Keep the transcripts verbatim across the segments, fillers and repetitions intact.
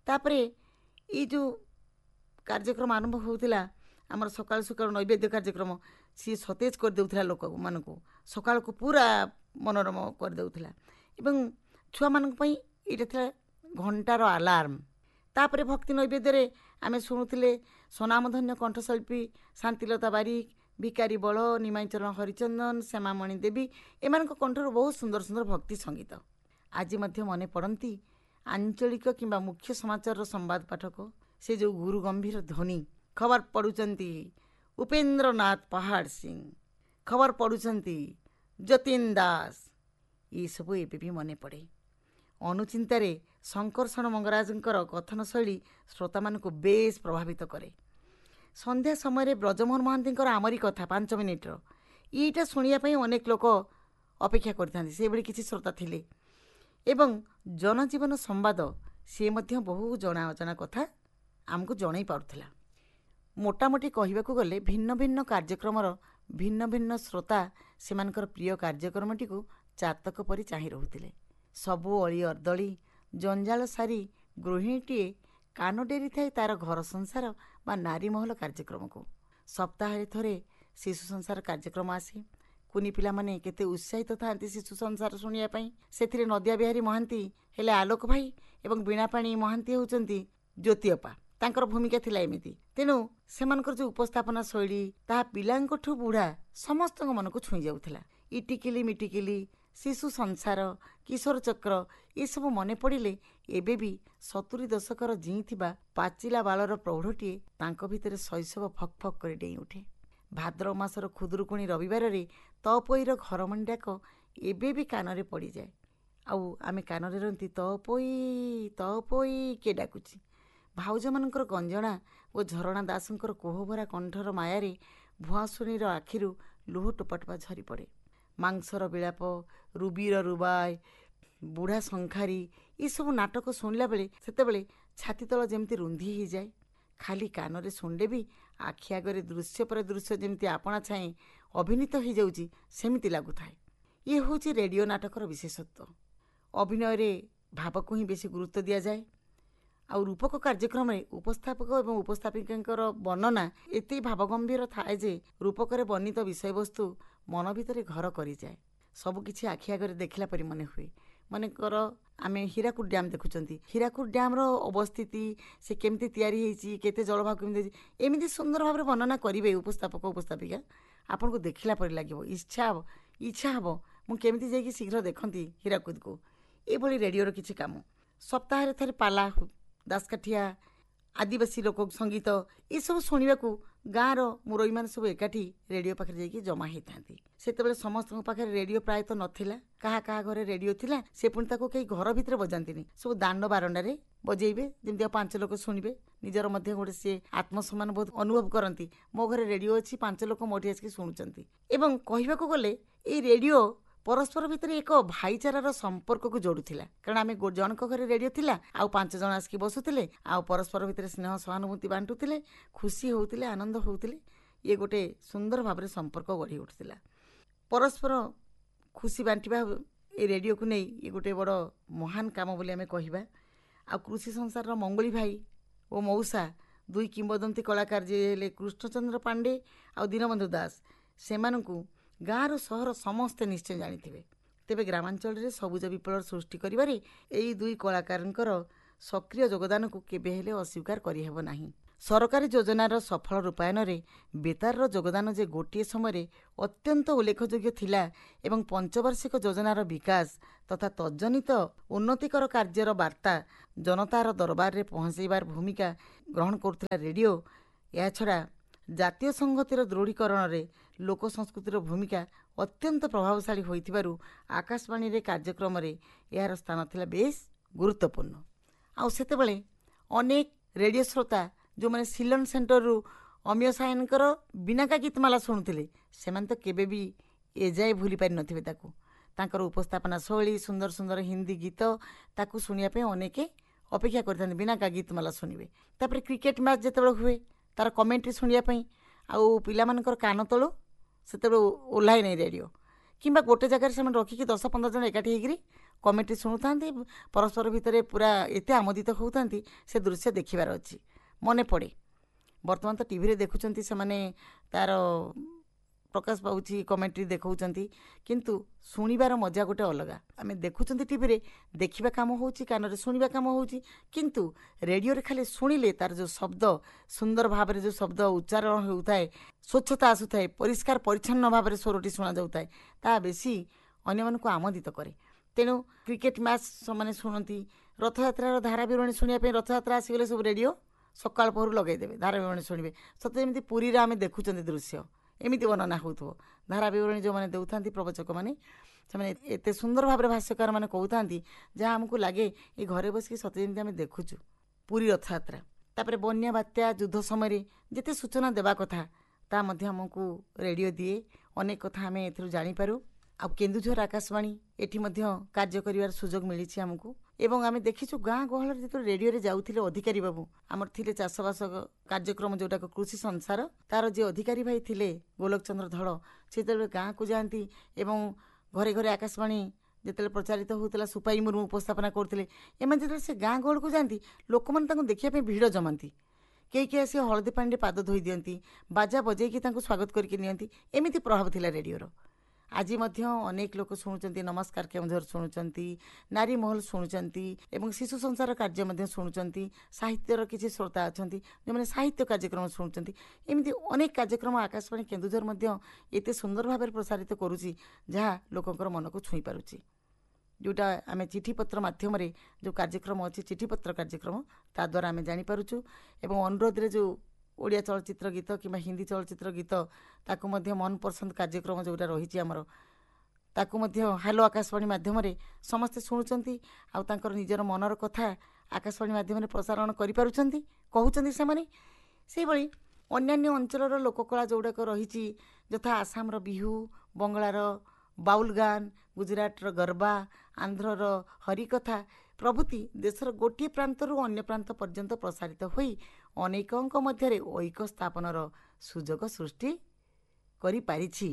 तापरे ये जो कार्यक्रम आरंभ होता आमर सका सका नैवेद्य कार्यक्रम सी सतेज कर देउथिला लोक मानक सकाल को पूरा मनोरम कर देउथिला एवं छुआ मानक पई एटा थिला घंटार अलार्म। तापरे भक्ति नैवेद्य आमे शुणुले सोनामधन्य कंठशिल्पी शांतिलता बारिक, भिकारी बल, निमाचरण हरिचंदन, श्यामामणि देवी एमान कंठर बहुत सुंदर सुंदर भक्ति संगीत आज मध्य मन पड़ती। आंचलिक किंबा मुख्य समाचार संवाद पाठक से जो गुरु गंभीर ध्वनि खबर पढ़ुचंती उपेंद्र नाथ पहाड़ सिंह, खबर पढ़ुचंती जतीन दास, ये सब एबे भी मन पड़े। अनुचिंतार शंकरषण मंगराजंकर कथन शैली श्रोता मान को बेस प्रभावित करे। संध्या समय ब्रजमोहन महांती आमरी कथा पांच मिनिट्र यीटा शुणापी अनेक लोक अपेक्षा कर किसी श्रोता थिले एवं जनजीवन संवाद सी मध्य बहु जना अजना कथा आमको जन पारुला। मोटामोटी कहवाक गले भिन्न भिन्न कार्यक्रमर भिन्न भिन्न श्रोता सेमानकर प्रिय कार्यक्रमटी को चातक परी चाहि रहुतिले। सबु अली अर्दली जंजाल सारी गृहिणीटीए कान डेरी थाए तार घर संसार बा नारी महल कार्यक्रम को। सप्ताह थरे शिशु संसार कार्यक्रम आसे। कुनी पिला माने केते उत्साहित थांती शिशु संसार शुनिया पई। सेथिरे नदिया बिहारी महांती हेले आलोक भाई एवं बीणापाणी महांती होउचंती ज्योति अपा। तांकर भूमिका थिला एमिति तेणु सेमानकर जो उपस्थापना शैली ताहा पिलांकठु बुढ़ा समस्त मन को छुई जाउथिला। इटिकिली मिटिकिली, शिशु संसार, किशोर चक्र ये सब मने पड़िले एबे भी सतुरी दशकर जीथिबा पाचिला बालर प्रौढ़टीए तांको भितरे शैशव फक फक करे डेई उठे। भाद्र मासर खुदुरुकुणी रविवार रे तपोईर घर मंडाक एबे भी कानरे पड़ी जाए। आउ आमे कानरे रंती तपोई तपोई के डाकुची। भाउज मानकर गंजणा और झरणा दासंकर कोहभरा कंठर मायारे भुआसुणीर आखिरु लुह टोपाटोपा झरी पड़े। मांसर विलाप, रुबीर रुबाय, बुढ़ा शंखारी ये सब नाटक शुणला बेले सेतेबेले छाती तल जेमती रुंधी ही जाए। खाली कानरे शुणले भी आखि आगरे दृश्य पर दृश्य जेमती आपणा छाए अभिनीत हो जाउची सेमिति लागुथाए। ये होची रेडियो नाटकर विशेषत्व। अभिनय रे भाव को ही बेसी गुरुत्व दिया जाए। आउ रूपक कार्यक्रम में उपस्थापक एवं उपस्थापिका वर्णना एत भावगंभीर थाए जे रूपक वर्णित विषय वस्तु मन भितर घर करि जाए। सबकिछि आखि आगरे देखला परि मने हुए। मनेकर आमे हीराकुद डैम देखुचंती, हीराकुद डैम रो अवस्थिति से केमती तैयारी हेची, केते जलभाग केमती एमिति सुंदर भाव वर्णना करिवे उपस्थापक उपस्थापिका। आपन को देखला परि लागिवो, इच्छा हबो इच्छा हबो मु केमती जाई शीघ्र देखंती हीराकुद को। ए भली रेडियो रो किछि काम सप्ताह रे थरे पाला, दासकाठिया, आदिवासी लोक संगीत ये सब शुणा गाँव मुरई मान सब एकाठी रेडियो पाखे जाइए जमा होता। से समस्त पाखे रेडियो प्रायत नथिला। कहा कहा घरे रेडियो थिला से पुणी ताको कई घर भितर बजाती सब दांड बारंडारे बजेबे जमी पांच लोक शुणवे। निजर मध्य गोटे सी आत्मसम्मान बहुत अनुभव करती। मो घरे रेडियो अच्छी पांच लोक मोटी आसिक शुणुंट। एवं कहवाक गले ये रेडियो परस्पर भितर एक भाईचारार संपर्क को जोड़ुला। कारण आम जनक घरे रेडियो थिला आउ पांच जन आसिक बसुले आउ परस्पर भितर स्नेह सहानुभूति बांटुले, खुशी होते, आनंद होते। ये गोटे सुंदर भाव संपर्क गढ़ी उठुला। परस्पर खुशी बांटा ये रेडियो को नहीं ये गोटे बड़ महान काम बोली आम कहवा। आ कृषि संसार मंगली भाई और मौसा दुई किंबदंती कलाकार जे कृष्णचंद्र पांडे आ दीनबंधु दास सेमानंकु गाँव सहर समस्ते निश्चय जानिथिबे। तेबे ग्रामांचल रे सबुज विप्लव सृष्टि करिबारे एई दुई कलाकारंकर सक्रिय योगदान को केबे हेले अस्वीकार करि हेबो नाही। सरकारी योजनार सफल रूपायन रे बेतार योगदान जे गोटे समय अत्यंत उल्लेखयोग्य थिला एवं पंचवार्षिक योजनार विकास तथा तज्जनित उन्नतिकर कार्यर वार्ता जनतार दरबार रे पहुंचाइबार भूमिका ग्रहण करुथिला रेडियो। या छड़ा जातीय संहतिर दृढ़ीकरण रे लोक संस्कृतिर भूमिका अत्यंत प्रभावशाली होइथिबारु आकाशवाणी रे कार्यक्रम रे यार स्थान थिला बेस गुरुत्वपूर्ण। आ सेतेबेले अनेक रेडियो श्रोता जो माने सिलन सेंटर रु अमिय सायनकर बिनाका गीतमाला शुणुथिले सेमान तो केबे भी एजाए भूली पारि नथिबे। ताकू तांकर उपस्थापना शैली सुंदर सुंदर हिंदी गीत ताकू सुनिया पे अनेके अपेक्षा करथान बिनाका गीतमाला शुणिबे। तापर क्रिकेट मैच जेतेबेले हुए तार कमेंट्री शुणिया पई आउ पिला मानकर कान तळु सेतेबेले ओल्हाय नै रेडियो किंबा गोटे जगार से रखिकी दस पंद्रह जन एकाठी होकर କମେଣ୍ଟ୍ରି ଶୁଣୁଥାନ୍ତି, ପରସ୍ପର ଭିତରେ ପୁରା ଏତେ ଆମୋଦିତ ହେଉଥାନ୍ତି, ସେ ଦୃଶ୍ୟ ଦେଖିବାର ଅଛି, ମନେ ପଡ଼େ। ବର୍ତ୍ତମାନ ତ ଟିଭିରେ ଦେଖୁଛନ୍ତି ସେମାନେ, ତା'ର ପ୍ରକାଶ ପାଉଛି, କମେଣ୍ଟ୍ରି ଦେଖାଉଛନ୍ତି, କିନ୍ତୁ ଶୁଣିବାର ମଜା ଗୋଟେ ଅଲଗା। ଆମେ ଦେଖୁଛନ୍ତି ଟିଭିରେ, ଦେଖିବା କାମ ହେଉଛି, କାନରେ ଶୁଣିବା କାମ ହେଉଛି, କିନ୍ତୁ ରେଡ଼ିଓରେ ଖାଲି ଶୁଣିଲେ ତା'ର ଯେଉଁ ଶବ୍ଦ, ସୁନ୍ଦର ଭାବରେ ଯେଉଁ ଶବ୍ଦ ଉଚ୍ଚାରଣ ହେଉଥାଏ, ସ୍ୱଚ୍ଛତା ଆସୁଥାଏ, ପରିଷ୍କାର ପରିଚ୍ଛନ୍ନ ଭାବରେ ସ୍ୱରଟି ଶୁଣାଯାଉଥାଏ, ତାହା ବେଶୀ ଅନ୍ୟମାନଙ୍କୁ ଆମୋଦିତ କରେ। ତେଣୁ କ୍ରିକେଟ୍ ମ୍ୟାଚ୍ ସେମାନେ ଶୁଣନ୍ତି, ରଥଯାତ୍ରାର ଧାରା ବିବରଣୀ ଶୁଣିବା ପାଇଁ ରଥଯାତ୍ରା ଆସିଗଲେ ସବୁ ରେଡ଼ିଓ ସକାଳ ପହରୁ ଲଗାଇଦେବେ, ଧାରା ବିବରଣୀ ଶୁଣିବେ। ସତେ ଯେମିତି ପୁରୀରେ ଆମେ ଦେଖୁଛନ୍ତି ଦୃଶ୍ୟ, ଏମିତି ବର୍ଣ୍ଣନା ହେଉଥିବ। ଧାରା ବିବରଣୀ ଯେଉଁମାନେ ଦେଉଥାନ୍ତି ପ୍ରବଚକମାନେ, ସେମାନେ ଏତେ ସୁନ୍ଦର ଭାବରେ ଭାଷ୍ୟକାରମାନେ କହୁଥାନ୍ତି, ଯାହା ଆମକୁ ଲାଗେ ଏ ଘରେ ବସିକି ସତେ ଯେମିତି ଆମେ ଦେଖୁଛୁ ପୁରୀ ରଥଯାତ୍ରା। ତାପରେ ବନ୍ୟା, ବାତ୍ୟା, ଯୁଦ୍ଧ ସମୟରେ ଯେତେ ସୂଚନା ଦେବା କଥା ତାହା ମଧ୍ୟ ଆମକୁ ରେଡ଼ିଓ ଦିଏ। ଅନେକ କଥା ଆମେ ଏଥିରୁ ଜାଣିପାରୁ। ଆଉ କେନ୍ଦୁଝର ଆକାଶବାଣୀ, ଏଠି ମଧ୍ୟ କାର୍ଯ୍ୟ କରିବାର ସୁଯୋଗ ମିଳିଛି ଆମକୁ। ଏବଂ ଆମେ ଦେଖିଛୁ ଗାଁ ଗହଳରେ ଯେତେବେଳେ ରେଡ଼ିଓରେ ଯାଉଥିଲେ ଅଧିକାରୀ ବାବୁ, ଆମର ଥିଲେ ଚାଷବାସ କାର୍ଯ୍ୟକ୍ରମ ଯେଉଁଟାକ କୃଷି ସଂସାର, ତା'ର ଯିଏ ଅଧିକାରୀ ଭାଇ ଥିଲେ ଗୋଲକ ଚନ୍ଦ୍ର ଧଳ, ସେ ଯେତେବେଳେ ଗାଁକୁ ଯାଆନ୍ତି ଏବଂ ଘରେ ଘରେ ଆକାଶବାଣୀ ଯେତେବେଳେ ପ୍ରଚାରିତ ହେଉଥିଲା, ସୁପାଇ ମୁର୍ମୁ ଉପସ୍ଥାପନା କରୁଥିଲେ, ଏମାନେ ଯେତେବେଳେ ସେ ଗାଁ ଗହଳକୁ ଯାଆନ୍ତି, ଲୋକମାନେ ତାଙ୍କୁ ଦେଖିବା ପାଇଁ ଭିଡ଼ ଜମାନ୍ତି। କେହି କେହି ଆସି ହଳଦୀ ପାଣିରେ ପାଦ ଧୋଇ ଦିଅନ୍ତି, ବାଜା ବଜେଇକି ତାଙ୍କୁ ସ୍ୱାଗତ କରିକି ନିଅନ୍ତି। ଏମିତି ପ୍ରଭାବ ଥିଲା ରେଡ଼ିଓର। ଆଜି ମଧ୍ୟ ଅନେକ ଲୋକ ଶୁଣୁଛନ୍ତି, ନମସ୍କାର କେଉଁଝର ଶୁଣୁଛନ୍ତି, ନାରୀ ମହଲ ଶୁଣୁଛନ୍ତି ଏବଂ ଶିଶୁ ସଂସାର କାର୍ଯ୍ୟ ମଧ୍ୟ ଶୁଣୁଛନ୍ତି। ସାହିତ୍ୟର କିଛି ଶ୍ରୋତା ଅଛନ୍ତି ଯେଉଁମାନେ ସାହିତ୍ୟ କାର୍ଯ୍ୟକ୍ରମ ଶୁଣୁଛନ୍ତି। ଏମିତି ଅନେକ କାର୍ଯ୍ୟକ୍ରମ ଆକାଶବାଣୀ କେନ୍ଦୁଝର ମଧ୍ୟ ଏତେ ସୁନ୍ଦର ଭାବରେ ପ୍ରସାରିତ କରୁଛି, ଯାହା ଲୋକଙ୍କର ମନକୁ ଛୁଇଁ ପାରୁଛି। ଯେଉଁଟା ଆମେ ଚିଠିପତ୍ର ମାଧ୍ୟମରେ ଯେଉଁ କାର୍ଯ୍ୟକ୍ରମ ଅଛି, ଚିଠିପତ୍ର କାର୍ଯ୍ୟକ୍ରମ, ତା ଦ୍ୱାରା ଆମେ ଜାଣିପାରୁଛୁ। ଏବଂ ଅନୁରୋଧରେ ଯେଉଁ ଓଡ଼ିଆ ଚଳଚ୍ଚିତ୍ର ଗୀତ କିମ୍ବା ହିନ୍ଦୀ ଚଳଚ୍ଚିତ୍ର ଗୀତ, ତାକୁ ମଧ୍ୟ ମନ ପସନ୍ଦ କାର୍ଯ୍ୟକ୍ରମ ଯେଉଁଟା ରହିଛି ଆମର, ତାକୁ ମଧ୍ୟ ହ୍ୟାଲୋ ଆକାଶବାଣୀ ମାଧ୍ୟମରେ ସମସ୍ତେ ଶୁଣୁଛନ୍ତି। ଆଉ ତାଙ୍କର ନିଜର ମନର କଥା ଆକାଶବାଣୀ ମାଧ୍ୟମରେ ପ୍ରସାରଣ କରିପାରୁଛନ୍ତି, କହୁଛନ୍ତି ସେମାନେ। ସେହିଭଳି ଅନ୍ୟାନ୍ୟ ଅଞ୍ଚଳର ଲୋକକଳା ଯେଉଁଗୁଡ଼ାକ ରହିଛି, ଯଥା ଆସାମର ବିହୁ, ବଙ୍ଗଳାର ବାଉଲ ଗାନ, ଗୁଜୁରାଟର ଗରବା, ଆନ୍ଧ୍ରର ହରିକଥା ପ୍ରଭୃତି ଦେଶର ଗୋଟିଏ ପ୍ରାନ୍ତରୁ ଅନ୍ୟ ପ୍ରାନ୍ତ ପର୍ଯ୍ୟନ୍ତ ପ୍ରସାରିତ ହୋଇ ଅନେକଙ୍କ ମଧ୍ୟରେ ଐକ୍ୟ ସ୍ଥାପନର ସୁଯୋଗ ସୃଷ୍ଟି କରିପାରିଛି।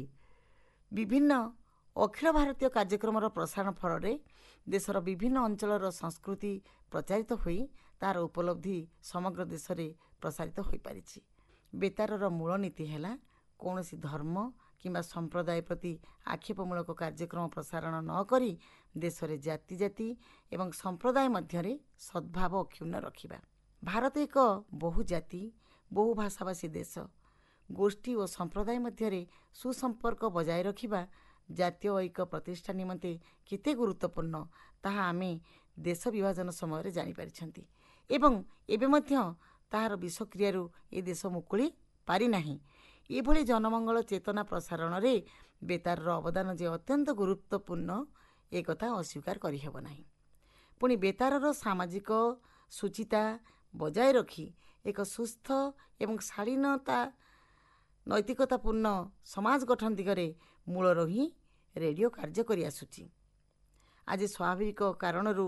ବିଭିନ୍ନ ଅଖିଳ ଭାରତୀୟ କାର୍ଯ୍ୟକ୍ରମର ପ୍ରସାରଣ ଫଳରେ ଦେଶର ବିଭିନ୍ନ ଅଞ୍ଚଳର ସଂସ୍କୃତି ପ୍ରଚାରିତ ହୋଇ ତାହାର ଉପଲବ୍ଧି ସମଗ୍ର ଦେଶରେ ପ୍ରସାରିତ ହୋଇପାରିଛି। ବେତାରର ମୂଳ ନୀତି ହେଲା କୌଣସି ଧର୍ମ କିମ୍ବା ସମ୍ପ୍ରଦାୟ ପ୍ରତି ଆକ୍ଷେପମୂଳକ କାର୍ଯ୍ୟକ୍ରମ ପ୍ରସାରଣ ନ କରି ଦେଶରେ ଜାତି ଜାତି ଏବଂ ସମ୍ପ୍ରଦାୟ ମଧ୍ୟରେ ସଦ୍ଭାବ ଅକ୍ଷୁଣ୍ଣ ରଖିବା। ଭାରତ ଏକ ବହୁ ଜାତି ବହୁ ଭାଷାଭାଷୀ ଦେଶ। ଗୋଷ୍ଠୀ ଓ ସମ୍ପ୍ରଦାୟ ମଧ୍ୟରେ ସୁସମ୍ପର୍କ ବଜାୟ ରଖିବା ଜାତୀୟ ଐକ୍ୟ ପ୍ରତିଷ୍ଠା ନିମନ୍ତେ କେତେ ଗୁରୁତ୍ୱପୂର୍ଣ୍ଣ, ତାହା ଆମେ ଦେଶ ବିଭାଜନ ସମୟରେ ଜାଣିପାରିଛନ୍ତି ଏବଂ ଏବେ ମଧ୍ୟ ତାହାର ବିଷକ୍ରିୟାରୁ ଏ ଦେଶ ମୁକୁଳି ପାରିନାହିଁ। ଏଭଳି ଜନମଙ୍ଗଳ ଚେତନା ପ୍ରସାରଣରେ ବେତାରର ଅବଦାନ ଯେ ଅତ୍ୟନ୍ତ ଗୁରୁତ୍ୱପୂର୍ଣ୍ଣ, ଏକଥା ଅସ୍ୱୀକାର କରିହେବ ନାହିଁ। ପୁଣି ବେତାରର ସାମାଜିକ ସୁଚିତା ବଜାୟ ରଖି ଏକ ସୁସ୍ଥ ଏବଂ ଶାଳୀନତା ନୈତିକତାପୂର୍ଣ୍ଣ ସମାଜ ଗଠନ ଦିଗରେ ମୂଳରୁ ହିଁ ରେଡ଼ିଓ କାର୍ଯ୍ୟ କରିଆସୁଛି। ଆଜି ସ୍ୱାଭାବିକ କାରଣରୁ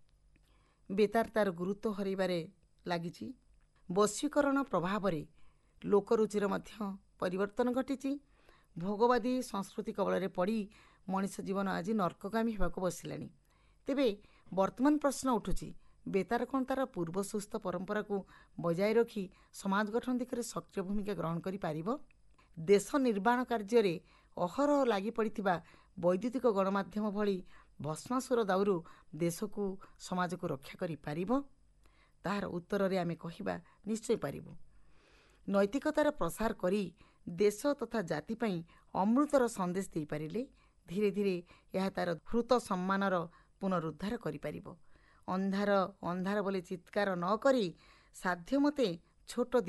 ବେତାର ତାର ଗୁରୁତ୍ୱ ହରାଇବାରେ ଲାଗିଛି। ବୈଶ୍ୱୀକରଣ ପ୍ରଭାବରେ ଲୋକରୁଚିର ମଧ୍ୟ ପରିବର୍ତ୍ତନ ଘଟିଛି। ଭୋଗବାଦୀ ସଂସ୍କୃତି କବଳରେ ପଡ଼ି ମଣିଷ ଜୀବନ ଆଜି ନର୍କଗାମୀ ହେବାକୁ ବସିଲାଣି। ତେବେ ବର୍ତ୍ତମାନ ପ୍ରଶ୍ନ ଉଠୁଛି, ବେତାର କ'ଣ ତା'ର ପୂର୍ବ ସୁସ୍ଥ ପରମ୍ପରାକୁ ବଜାୟ ରଖି ସମାଜ ଗଠନ ଦିଗରେ ସକ୍ରିୟ ଭୂମିକା ଗ୍ରହଣ କରିପାରିବ? ଦେଶ ନିର୍ମାଣ କାର୍ଯ୍ୟରେ ଅହରହ ଲାଗି ପଡ଼ିଥିବା ବୈଦ୍ୟୁତିକ ଗଣମାଧ୍ୟମ ଭଳି ଭସ୍ମାସୁର ଦାଉରୁ ଦେଶକୁ ସମାଜକୁ ରକ୍ଷା କରିପାରିବ? ତାହାର ଉତ୍ତରରେ ଆମେ କହିବା ନିଶ୍ଚୟ ପାରିବୁ। ନୈତିକତାର ପ୍ରସାର କରି ଦେଶ ତଥା ଜାତି ପାଇଁ ଅମୃତର ସନ୍ଦେଶ ଦେଇପାରିଲେ ଧୀରେ ଧୀରେ ଏହା ତା'ର ହୃତ ସମ୍ମାନର ପୁନରୁଦ୍ଧାର କରିପାରିବ। ଅନ୍ଧାର ଅନ୍ଧାର ବୋଲି ଚିତ୍କାର ନ କରି ସାଧ୍ୟ ମତେ ଛୋଟ